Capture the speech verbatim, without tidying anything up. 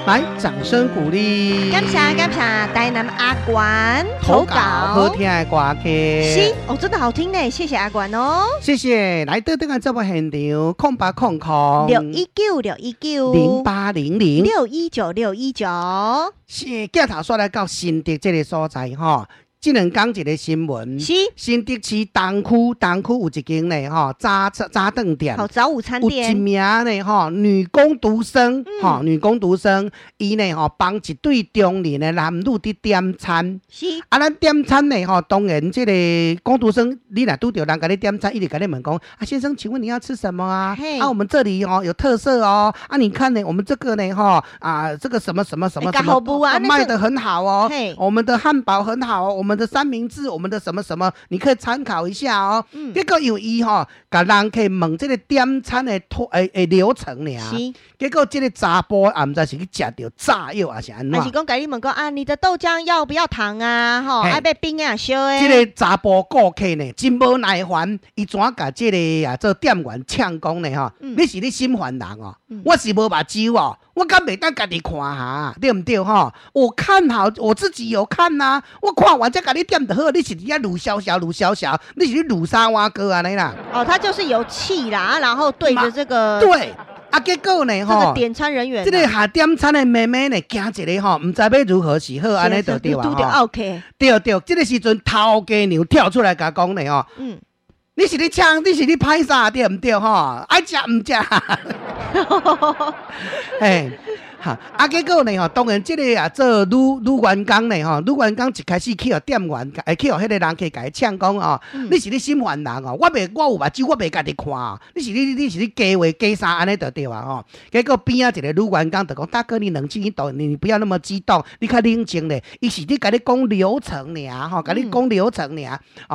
来，掌声鼓励。 感谢感谢，台南阿关投稿好听的歌曲， 是哦，真的好听呢，谢谢阿关哦， 谢谢。来，得等下这部现场，空八空空六一九六一九零八零零六一九六一九， 是镜头说来到新竹这个所在哈。这两天一个新闻， 是新竹市东区，东区有一间呢吼早早顿店， 好早午餐店， 有一名呢吼女工读生，吼、嗯、女工读生，伊呢吼帮一对中年的男女伫点餐， 是啊，咱点餐呢吼，当然这个工读生，你若拄着人甲你点餐，伊就甲你问讲，啊先生，请问你要吃什么啊？啊，我们这里哦有特色哦，啊你看呢，我们这个呢吼啊这个什么什么什么什么，欸啊、卖得很好哦，我们的汉堡很好哦，我们的三明治，我们的什么什么，你可以参考一下哦。嗯、结果有伊吼，甲人去问这个点餐的拖诶诶流程呢。结果这个查甫也唔知是去食到炸药还是安怎？ 还是讲甲你问讲啊，你的豆浆要不要糖啊？吼，爱要冰啊烧诶。 这个查甫顾客呢，真无耐烦，伊怎甲这个啊做店员呛讲呢？吼、嗯，你是你心烦人哦，嗯、我是无目睭哦。我敢袂当家己看哈，对不对哈？我看好，我自己有看呐、啊。我看完再甲你点就好，你是遐卤小小卤小小，你是你卤沙蛙哥啊你啦。 哦，他就是有气啦，然后对着这个对啊，结果呢哈，这个点餐人员、啊， 这个下点餐的妹妹呢，惊一个吼，唔知要如何是好，安尼就对啊。 拄着 OK， 对对，这个时阵头家娘跳出来甲讲呢吼，嗯。你是你抢，你是你拍啥对唔对吼？爱食唔食？嘿，哈啊！结果呢吼，当然这个啊做女女员工呢吼，女员工一开始去互店员，哎去互迄个人去甲伊呛讲哦，嗯、你是你心烦人哦，我袂我有目睭，我袂家己看哦，你是你你是你假话假啥安尼就对啊吼。结果边仔一个女员工就讲，大哥你冷静一点，你不要那么激动，你较冷静咧，伊是你甲你讲流程尔吼，甲你讲流程尔。